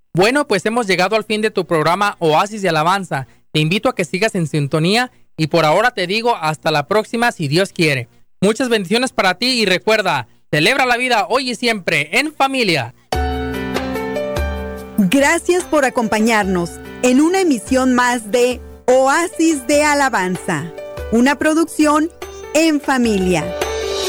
Bueno, pues hemos llegado al fin de tu programa Oasis de Alabanza. Te invito a que sigas en sintonía y por ahora te digo hasta la próxima si Dios quiere. Muchas bendiciones para ti y recuerda, celebra la vida hoy y siempre en familia. Gracias por acompañarnos en una emisión más de Oasis de Alabanza, una producción en familia.